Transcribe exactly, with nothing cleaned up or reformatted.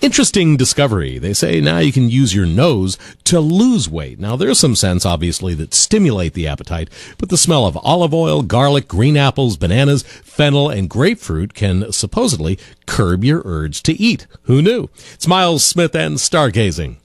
Interesting discovery. They say now you can use your nose to lose weight. Now, there's some scents, obviously, that stimulate the appetite, but the smell of olive oil, garlic, green apples, bananas, fennel, and grapefruit can supposedly curb your urge to eat. Who knew? It's Miles Smith and Stargazing.